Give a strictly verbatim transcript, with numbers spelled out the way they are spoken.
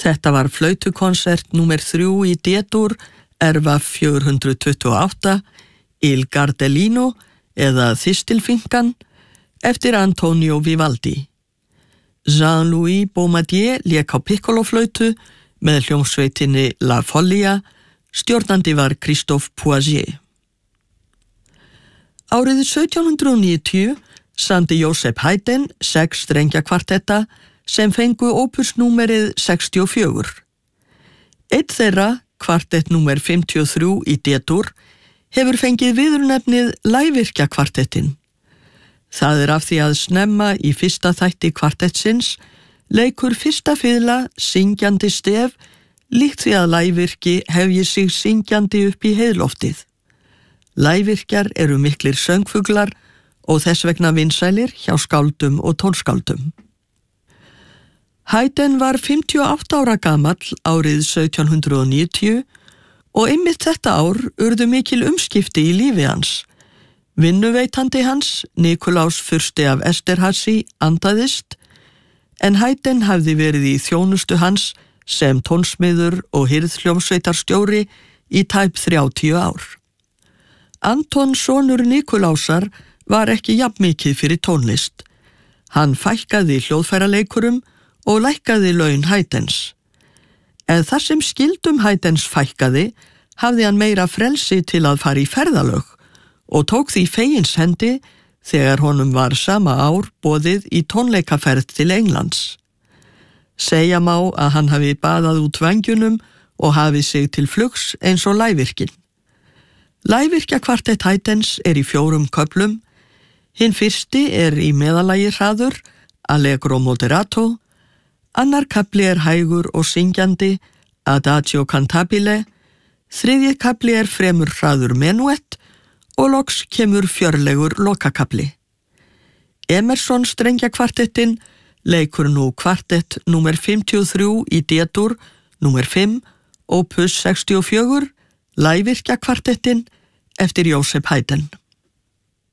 Þetta var flautukonsert númer þrjú í D-dúr, erfa fjögur hundruð tuttugu og átta, Il Gardellino eða Þistilfinkan, eftir Antonio Vivaldi. Jean-Louis Baumadier lék á piccoloflautu með hljómsveitinni La Follia, stjórnandi var Christophe Poisier. Árið sautján hundrað níutíu samdi Joseph Haydn sex strengjakvartetta sem fengu opusnúmerið sextíu og fjögur. Einn þeirra, kvartett númer fimmtíu og þrjú í D-dúr, hefur fengið viðurnefnið Lægvirkjakvartettin. Það er af því að snemma í fyrsta þætti kvartettsins leikur fyrsta fiðla syngjandi stef líkt því að lægvirki hefji sig syngjandi upp í heiðloftið. Lægvirkjar eru miklir söngfuglar og þess vegna vinsælir hjá skáldum og tónskáldum. Haydn var fimmtíu og átta ára gamall árið sautján hundrað níutíu og einmitt þetta ár urðu mikil umskipti í lífi hans. Vinnuveitandi hans, Nikulás fursti af Esterházy, andaðist, en Haydn hafði verið í þjónustu hans sem tónsmiður og hirðhljómsveitarstjóri í tæp þrjátíu ár. Anton sonur Nikulásar var ekki jafnmikið fyrir tónlist. Hann fækkaði hljóðfæraleikurum og lækkaði laun Haydns. En þar sem skildum Haydns fækkaði, hafði hann meira frelsi til að fara í ferðalög og tók því fegins hendi þegar honum var sama ár boðið í tónleikaferð til Englands. Segja má að hann hafi baðað út vængjunum og hafi sig til flugs eins og lægvirkin. Lægvirkjakvartett Haydns er í fjórum köflum. Hinn fyrsti er í meðalagi hraður, Allegro moderato, annar kafli er hægur og syngjandi, Adagio cantabile, þriðji kafli er fremur hraður menuett og loks kemur fjörlegur lokakafli. Emerson strengjakvartettin leikur nú kvartett númer fimmtíu og þrjú í D-dúr, númer fimm, opus sextíu og fjögur, Lægvirkjakvartettin eftir Joseph Haydn.